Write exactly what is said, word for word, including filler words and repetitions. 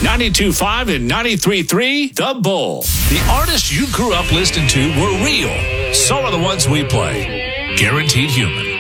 ninety-two point five and ninety-three point three, The Bull. The artists you grew up listening to were real. So are the ones we play. Guaranteed Human.